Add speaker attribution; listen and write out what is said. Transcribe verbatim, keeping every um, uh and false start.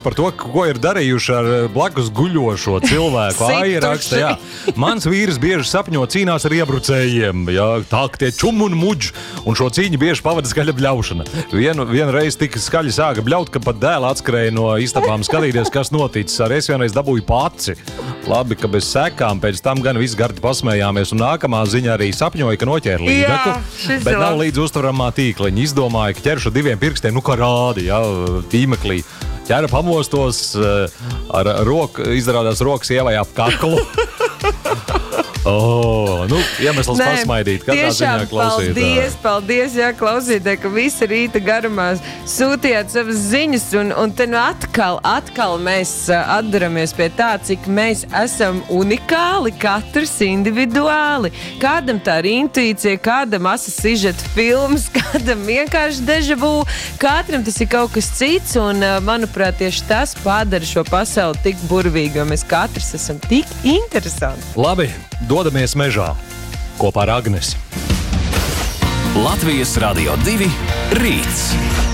Speaker 1: Par to, ko ir darījuši ar blakus guļošo cilvēku. Ai, raksta, jā. Mans vīrs bieži sapņo cīnās ar iebrucējiem. Jā, tā, tie čum un muģ. Un šo cīņu bieži pavada skaļa bļaušana. Vienu, vienu reizi tik skaļi sāka bļaut, ka pat dēla atskrēja no istabām skatīties, kas noticis. Ar es vienreiz dabūju paci. Labi, ka bez sekām. Pēc tam gan viss gardi pasmējāmies. Un nākamā ziņa arī sapņoja, ka noķēra līdeku. Bet nav līdz uztveramā tīkliņa. Izdomāja, ka ķeršu diviem pirkstiem, nu kā rādi, jā, tīmeklī. Ķēra pamostos, ar roku, izrādās rokas ievai ap kaklu. Oh, nu, iemesls Nē, pasmaidīt, katrā ziņā klausītāji.
Speaker 2: Paldies, paldies, jā, klausītāji, ka visi rīta garumā sūtījāt savas ziņas, un, un te nu atkal, atkal mēs atdaramies pie tā, cik mēs esam unikāli, katrs individuāli. Kādam tā ir intuīcija, kādam asa sižeta filmas, kādam vienkārši deja vu, katram tas ir kaut kas cits, un, manuprāt, tieši tas padara šo pasauli tik burvīgu, jo mēs katrs esam tik interesanti.
Speaker 1: Labi. Dodamies mežā kopā ar Agnesi.
Speaker 3: Latvijas Radio divi rīts.